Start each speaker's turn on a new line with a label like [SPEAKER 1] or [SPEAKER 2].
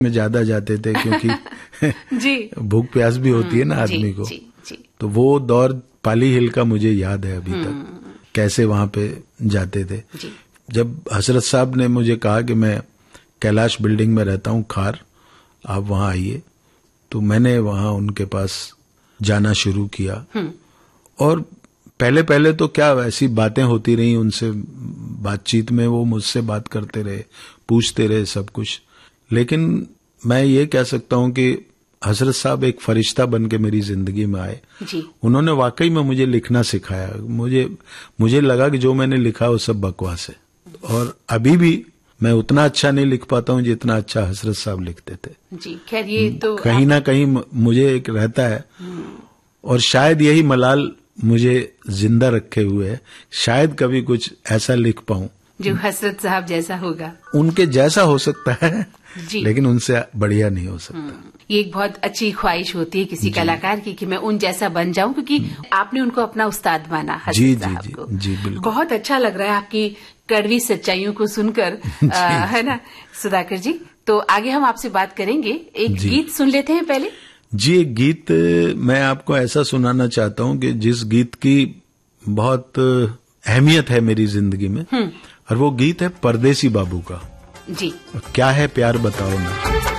[SPEAKER 1] में ज्यादा जाते थे क्योंकि
[SPEAKER 2] जी
[SPEAKER 1] भूख प्यास भी होती है ना आदमी को।
[SPEAKER 2] जी।
[SPEAKER 1] तो वो दौर पाली हिल का मुझे याद है अभी तक, कैसे वहां पे जाते थे।
[SPEAKER 2] जी।
[SPEAKER 1] जब हजरत साहब ने मुझे कहा कि मैं कैलाश बिल्डिंग में रहता हूँ खार, आप वहां आइए, तो मैंने वहां उनके पास जाना शुरू किया। और पहले पहले तो क्या ऐसी बातें होती रही उनसे, बातचीत में वो मुझसे बात करते रहे, पूछते रहे सब कुछ। लेकिन मैं ये कह सकता हूं कि हजरत साहब एक फरिश्ता बन के मेरी जिंदगी में आए।
[SPEAKER 2] जी।
[SPEAKER 1] उन्होंने वाकई में मुझे लिखना सिखाया। मुझे लगा कि जो मैंने लिखा वो सब बकवास है, और अभी भी मैं उतना अच्छा नहीं लिख पाता हूं जितना अच्छा हजरत साहब लिखते थे।
[SPEAKER 2] जी खैर ये तो
[SPEAKER 1] कहीं ना कहीं मुझे एक रहता है, और शायद यही मलाल मुझे जिंदा रखे हुए है, शायद कभी कुछ ऐसा लिख पाऊं
[SPEAKER 2] जो हजरत साहब जैसा होगा।
[SPEAKER 1] उनके जैसा हो सकता है
[SPEAKER 2] जी।
[SPEAKER 1] लेकिन उनसे बढ़िया नहीं हो सकता।
[SPEAKER 2] ये एक बहुत अच्छी ख्वाहिश होती है किसी कलाकार की कि मैं उन जैसा बन जाऊं, क्योंकि आपने उनको अपना उस्ताद माना हजरत साहब को।
[SPEAKER 1] जी बिल्कुल।
[SPEAKER 2] बहुत अच्छा लग रहा है आपकी कड़वी सच्चाइयों को सुनकर, है ना सुधाकर जी। तो आगे हम आपसे बात करेंगे, एक गीत सुन लेते हैं पहले।
[SPEAKER 1] जी, एक गीत मैं आपको ऐसा सुनाना चाहता हूं कि जिस गीत की बहुत अहमियत है मेरी जिंदगी में, और वो गीत है परदेसी बाबू का।
[SPEAKER 2] जी।
[SPEAKER 1] क्या है प्यार बताओ ना।